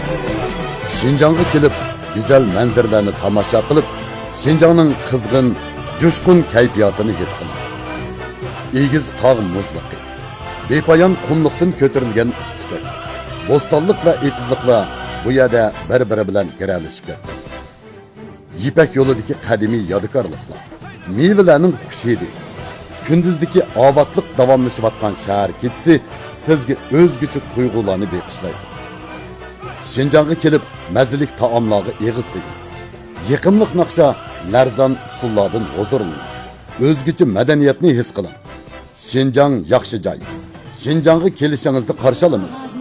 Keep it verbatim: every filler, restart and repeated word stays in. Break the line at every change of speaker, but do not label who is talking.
Şinjan'a kelib, güzel manzaralarni tomosha qilib, Şinjanning qizg'in, jo'shqin kayfiyatini his qiling. Egiz tog' muzliqi, bepoyon qumliqdan ko'tarilgan istiqot, bo'stonliq va etizliqlar bu yerda bir-biri bilan giralishib ketdi. Yipak yo'lidagi qadimiy yodgorliklar, mevalarning xushidi, kunduzdagi obodlik davomlashayotgan shahar ketisi sizga o'zgacha tuyg'ularni beqishlaydi. Şinjan'a kelib, mazalik taomlarga eg'iz teging. Yiqimliq naqsha, larzon usullardan huzurlaning. O'zgacha madaniyatni his qiling. Şinjan yaxshi joy. Şinjan'a kelishingizni qarshi olamiz.